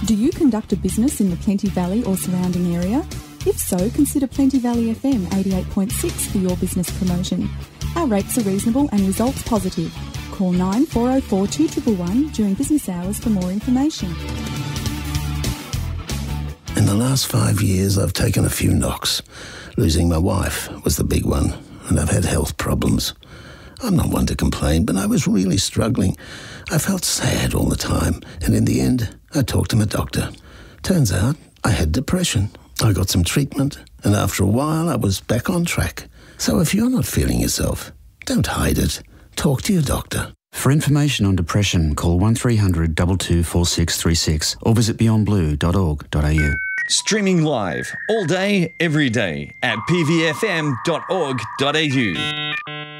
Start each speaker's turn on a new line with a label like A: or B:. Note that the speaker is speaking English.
A: Do you conduct a business in the Plenty Valley or surrounding area? If so, consider Plenty Valley FM 88.6 for your business promotion. Our rates are reasonable and results positive. Call 9404 2111 during business hours for more information.
B: In the last 5 years, I've taken a few knocks. Losing my wife was the big one, and I've had health problems. I'm not one to complain, but I was really struggling. I felt sad all the time, and in the end, I talked to my doctor. Turns out I had depression. I got some treatment, and after a while, I was back on track. So if you're not feeling yourself, don't hide it. Talk to your doctor.
C: For information on depression, call 1300 224636 or visit beyondblue.org.au.
D: Streaming live all day, every day at pvfm.org.au.